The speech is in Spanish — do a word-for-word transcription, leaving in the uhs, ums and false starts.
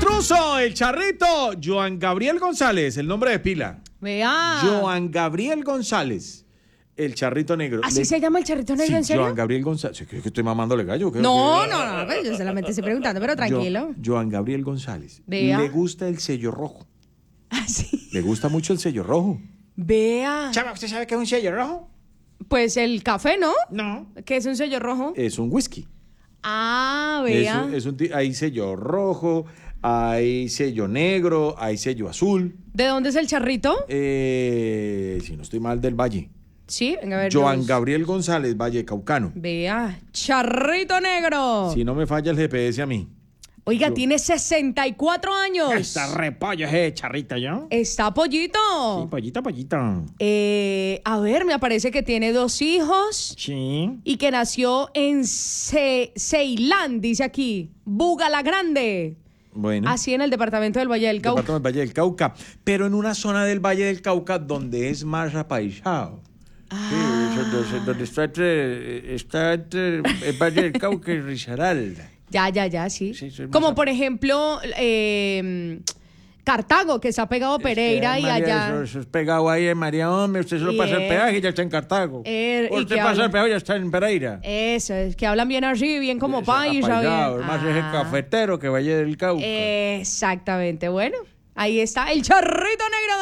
intruso, el charrito, Joan Gabriel González, el nombre de pila. Vea. Joan Gabriel González, el charrito negro. ¿Así Le... se llama el charrito negro, sí, en serio? Joan Gabriel González. ¿Es que estoy mamándole gallo? ¿Qué? No, no, no, no, yo solamente estoy preguntando, pero tranquilo. Jo- Joan Gabriel González. Vea. Le gusta el sello rojo. ¿Ah, sí? Le gusta mucho el sello rojo. Vea. Chava, ¿usted sabe qué es un sello rojo? Pues el café, ¿no? No. ¿Qué es un sello rojo? Es un whisky. Ah, Es vea. un, es un ti- hay sello rojo, hay sello negro, hay sello azul. ¿De dónde es el charrito? Eh, si no estoy mal, del Valle. Sí, venga a ver. Joan los- Gabriel González, Valle Caucano. Vea, charrito negro. Si no me falla el G P S a mí. Oiga, Yo- tiene sesenta y cuatro años. Está repollo ese charrito, ¿yo? Está pollito. Sí, pollita, pollita. Eh, a ver, me aparece que tiene dos hijos Sí. y que nació en Ce- Ceilán, dice aquí. Buga la Grande. Bueno. Así en el departamento del Valle del Cauca. Departamento del Valle del Cauca. Pero en una zona del Valle del Cauca donde es más apaisado. Sí, eso- donde, donde está entre, está entre el Valle del Cauca y Risaralda. Ya, ya, ya, sí. Sí, soy más Como ap- por ejemplo, eh, Cartago, que se ha pegado Pereira Es y que, María, allá. Eso, eso es pegado ahí en María Hombre. Usted solo Y pasa el es- peaje y ya está en Cartago. Er- y Usted que pasa habla- el peaje y ya está en Pereira. Eso, es que hablan bien así, bien como Eso, paisa. apaisado, bien. Más es el Ah, cafetero que Valle del Cauca. exactamente, bueno, ahí está el charrito negro.